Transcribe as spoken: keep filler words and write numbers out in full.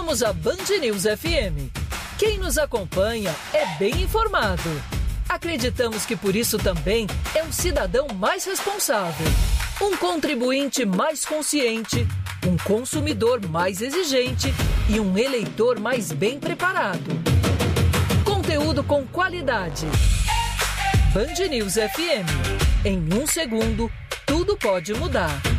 Somos a Band News F M. Quem nos acompanha é bem informado. Acreditamos que por isso também é um cidadão mais responsável, um contribuinte mais consciente, um consumidor mais exigente e um eleitor mais bem preparado. Conteúdo com qualidade. Band News F M. Em um segundo, tudo pode mudar.